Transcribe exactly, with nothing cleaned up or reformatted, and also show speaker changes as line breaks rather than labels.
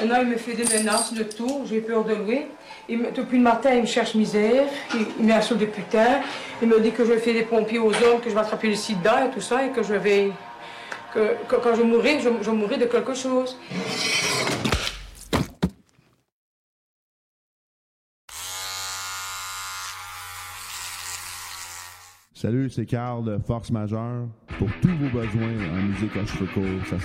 Maintenant, il me fait des menaces de tout. J'ai peur de lui. Il me, depuis le matin, il me cherche misère. Il, il m'insulte de putain. Il me dit que je vais faire des pompiers aux hommes, que je vais attraper le sida et tout ça, et que je vais... Que, que quand je mourrai, je, je mourrai de quelque chose.
Salut, c'est Carl de Force Majeure. Pour tous vos besoins en musique à cheveux courts, ça